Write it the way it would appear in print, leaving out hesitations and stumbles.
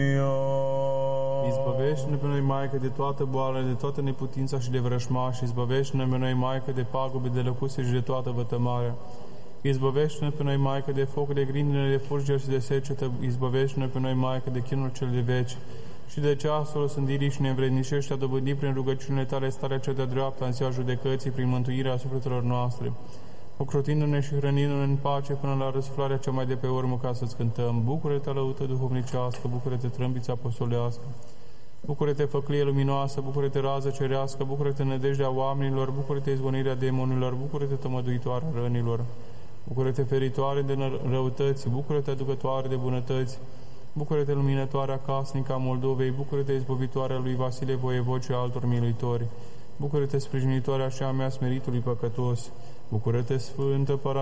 Izbăvește-ne pe noi, Maică, de toată boală, de toată neputința și de vrășmași. Izbăvește-ne pe noi, Maică, de pagube, de lăcuse și de toată vătămarea. Izbăvește-ne pe noi, Maică, de foc, de grindine, de fulger și de secetă. Izbăvește-ne pe noi, Maică, de chinul cel de veci și de ceasul sândirii și nevrednicești a dobândi prin rugăciunile tale starea cea de-a dreapta în ziua judecății, prin mântuirea sufletelor noastre, ocrotindu-ne și hrănindu-ne în pace până la răsuflarea cea mai de pe urmă, ca să-ți cântăm. Bucură-te, lăută duhovnicească, bucură-te, trâmbiță apostolească, bucură-te, făclie luminoasă, bucură-te, rază cerească, bucură-te, nădejdea oamenilor, bucură-te, izgonirea demonilor, bucură-te, tămăduitoarea rănilor, bucură-te, feritoare de răutăți, bucură-te, aducătoare de bunătăți, bucură-te, luminătoarea casnică a Moldovei, bucură-te, izbăvitoarea lui Vasile Voievod și altor miluitori, bucură-te, sprijinitoarea și a mea smeritului păcătos, bucură-te, Sfântă